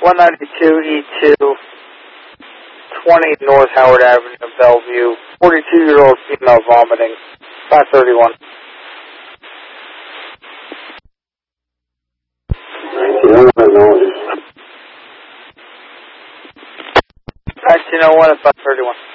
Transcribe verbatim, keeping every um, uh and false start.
one ninety-two E two, twenty North Howard Avenue, Bellevue, forty-two-year-old female vomiting, five thirty-one. nineteen oh one at five thirty-one.